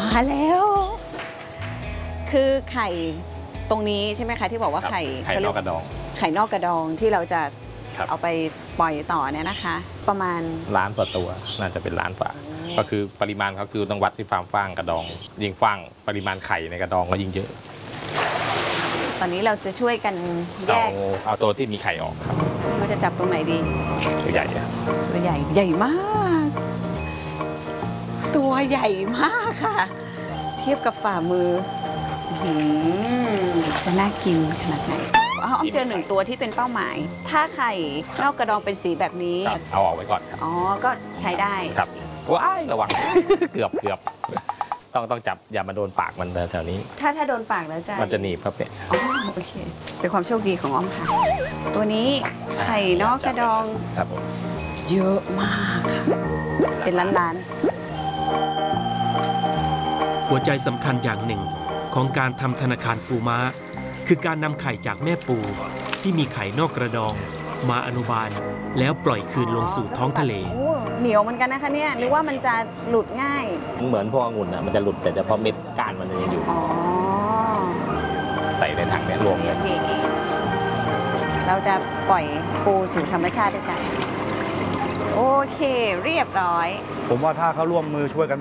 มาแล้ว คือไข่ตรงนี้ใช่ไหมคะที่บอกว่าไข่นอกกระดองไข่นอกกระดองที่เราจะครับเอาไปปล่อยต่อเนี่ยนะคะ ประมาณล้านกว่าตัวน่าจะเป็นล้านฝาก็คือปริมาณเขาคือต้องวัดที่ฟาร์มฟางกระดอง ยิ่งฟางปริมาณไข่ในกระดองก็ยิ่งเยอะตอนนี้เราจะช่วยกันแยกเอาตัวที่มีไข่ออกครับเราจะจับตรงไหนดีตัวใหญ่อะตัวใหญ่ใหญ่มาก ตัวใหญ่มากค่ะ เทียบกับฝ่ามืออื้อหือจะน่ากินขนาดไหนอ้อมเจอหนึ่งตัวที่เป็นเป้าหมาย ถ้าไข่นอกกระดองเป็นสีแบบนี้ครับเอาออกไว้ก่อนครับอ๋อ ก็ใช้ได้ครับว้ายระวัง เกือบต้องจับอย่ามาโดนปากมันแถวนี้ถ้าโดนปากแล้วจะมันจะหนีบครับเนี่ยอ๋อโอเค เป็นความโชคดีของอ้อมค่ะ ตัวนี้ไข่นอกกระดองครับผมเยอะมากค่ะ เป็นล้านหัวใจสำคัญอย่างหนึ่งของการทำธนาคารปูม้า คือการนำไข่จากแม่ปูที่มีไข่นอกกระดอง มาอนุบาล แล้วปล่อยคืนลงสู่ท้องทะเลๆโอ้เหนียวเหมือนกันนะคะเนี่ยนึกว่ามันจะหลุดง่ายเหมือนพวกองุ่นอะมันจะหลุดแต่เฉพาะเม็ดก้านมันยังอยู่อ๋อใส่ในถังเนี่ยรวมกันโอเคเราจะปล่อยปูสู่ธรรมชาติด้วยกัน โอเค เรียบร้อยผมว่าถ้าเขาร่วมมือช่วยกัน